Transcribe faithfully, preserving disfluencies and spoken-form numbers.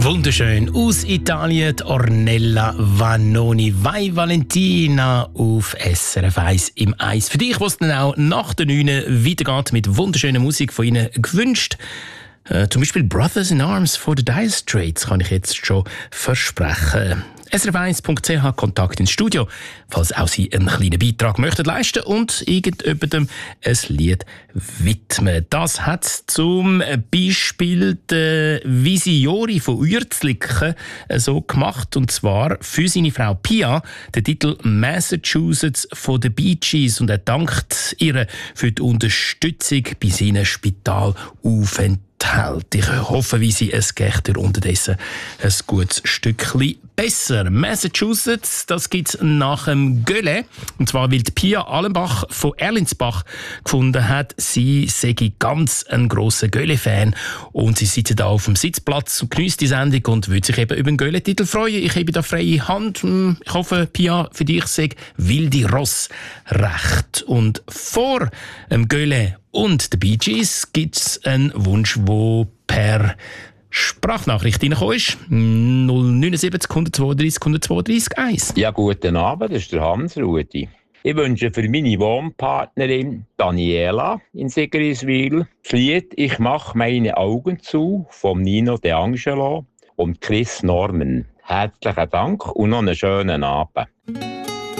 Wunderschön aus Italien, die Ornella Vanoni, Vai Valentina auf S R F eins im Eis. Für dich, was dann auch nach der neun weitergeht mit wunderschöner Musik von Ihnen gewünscht. Äh, zum Beispiel Brothers in Arms von The Dire Straits kann ich jetzt schon versprechen. S R F eins Punkt C H, Kontakt ins Studio, falls auch Sie einen kleinen Beitrag möchten leisten und irgendjemandem ein Lied widmen. Das hat zum Beispiel der Visiori von Uerzliken so gemacht, und zwar für seine Frau Pia, den Titel Massachusetts von den Bee Gees, und er dankt ihr für die Unterstützung bei seinen Spitalaufenthalten. Ich hoffe, wie sie es geht ihr unterdessen ein gutes Stückchen besser. Massachusetts, das gibt es nach dem Gölle. Und zwar, weil die Pia Allenbach von Erlinsbach gefunden hat, sie sei ganz ein grosser Gölle-Fan. Und sie sitzt da auf dem Sitzplatz und genießt die Sendung und würde sich eben über den Gölle-Titel freuen. Ich habe da freie Hand. Ich hoffe, Pia, für dich sei Wilde Ross recht. Und vor dem Gölle und den Bee Gees gibt es einen Wunsch, der per Sprachnachricht reingekommen ist. null neun sieben null zwei drei null zwei drei eins. Ja, guten Abend, das ist der Hans-Rudi. Ich wünsche für meine Wohnpartnerin Daniela in Sigriswil das Lied «Ich mache meine Augen zu» von Nino De Angelo und Chris Norman. Herzlichen Dank und noch einen schönen Abend.